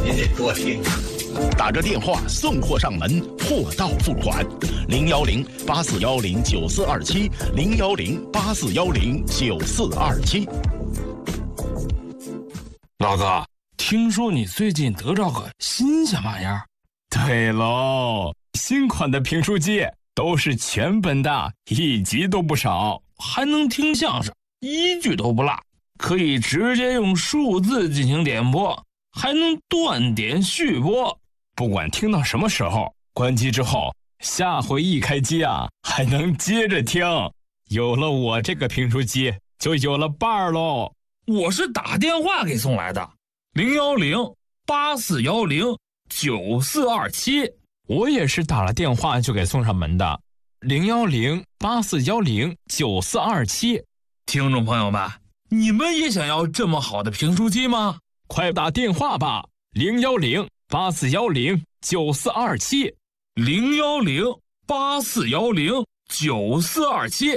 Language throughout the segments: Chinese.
您得多听。 打着电话送货上门，货到付款，010-8410-9427，010-8410-9427。 老哥，听说你最近得着个新鲜玩意儿？ 对喽，新款的评书机都是全本的，1集都不少， 还能听相声，1句都不落，可以直接用数字进行点播，还能断点续播。 不管听到什么时候，关机之后，下回一开机啊，还能接着听。有了我这个评书机，就有了伴儿喽。 我是打电话给送来的，010-8410-9427。 我也是打了电话就给送上门的，010-8410-9427。 听众朋友们，你们也想要这么好的评书机吗？ 快打电话吧，010-8410-9427。 010-8410-9427。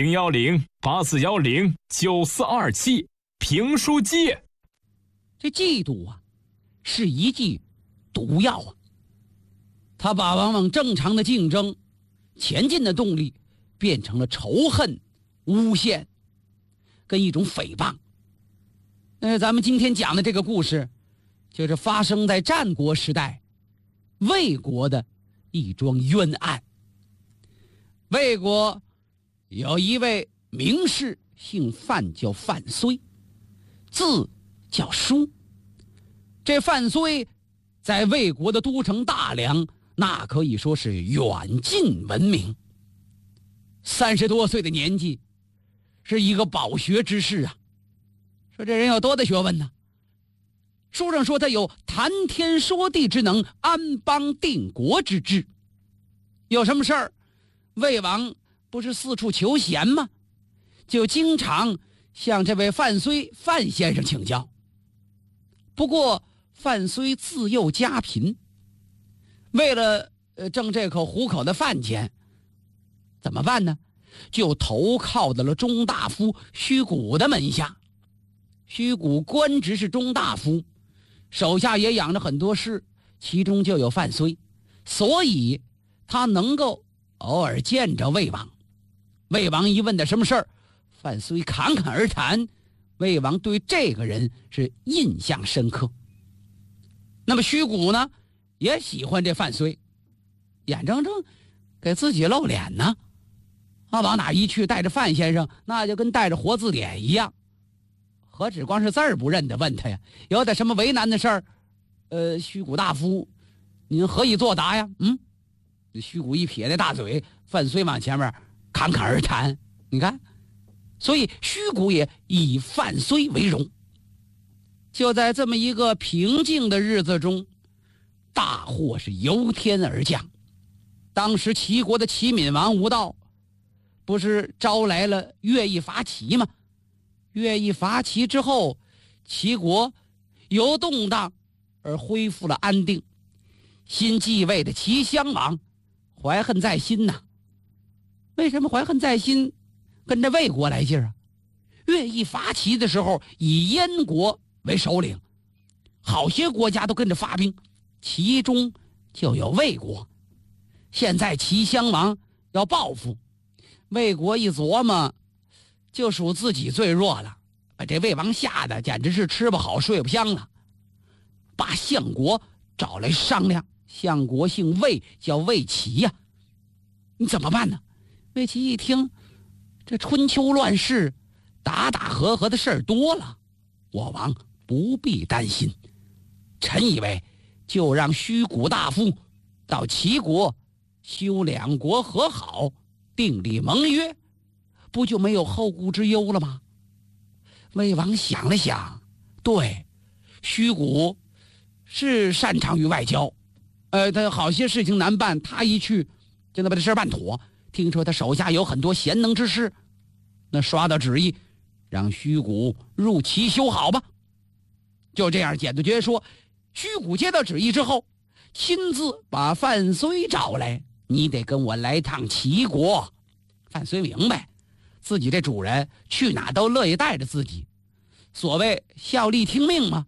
010-8410-9427。评书机。 这嫉妒啊，是一剂毒药啊。它把往往正常的竞争、前进的动力，变成了仇恨、诬陷，跟一种诽谤。咱们今天讲的这个故事，就是发生在战国时代，魏国的一桩冤案。魏国有一位名士，姓范，叫范睢，字叫叔。这范睢在魏国的都城大梁，那可以说是远近闻名。30多岁的年纪，是一个饱学之士啊。说这人有多大学问呢？书上说他有谈天说地之能，安邦定国之志。有什么事儿，魏王不是四处求贤吗？就经常向这位范睢范先生请教。不过范睢自幼家贫，为了挣这口糊口的饭钱，怎么办呢？就投靠到了中大夫虚谷的门下。虚谷官职是中大夫，手下也养着很多士，其中就有范睢，所以他能够偶尔见着魏王。魏王一问他什么事儿，范睢侃侃而谈，魏王对这个人是印象深刻。那么虚谷呢，也喜欢这范睢，眼睁睁给自己露脸呢。往哪一去，带着范先生，那就跟带着活字典一样。何止光是字儿不认得，问他呀，有点什么为难的事儿，虚谷大夫，您何以作答呀？虚谷一撇那大嘴，范睢往前面侃侃而谈。你看，所以虚谷也以范睢为荣。就在这么一个平静的日子中，大祸是由天而降。当时齐国的齐闵王无道不是招来了乐毅伐齐吗？乐毅伐齐之后，齐国由动荡而恢复了安定。新继位的齐襄王怀恨在心呐。为什么怀恨在心？跟着魏国来劲儿啊。乐毅伐齐的时候，以燕国为首领，好些国家都跟着发兵，其中就有魏国。现在齐襄王要报复，魏国一琢磨，就属自己最弱了，把这魏王吓得简直是吃不好睡不香了。把相国找来商量，相国姓魏，叫魏齐呀。你怎么办呢？魏齐一听，这春秋乱世，打打和和的事儿多了，我王不必担心。臣以为就让虚谷大夫到齐国修两国和好，订立盟约，不就没有后顾之忧了吗？魏王想了想，对，虚谷是擅长于外交，他好些事情难办，他一去就能把这事办妥。听说他手下有很多贤能之士，那刷到旨意，让虚谷入齐修好吧。就这样，简杜绝说，虚谷接到旨意之后，亲自把范睢找来，你得跟我来趟齐国。范睢明白，自己这主人去哪都乐意带着自己，所谓效力听命嘛。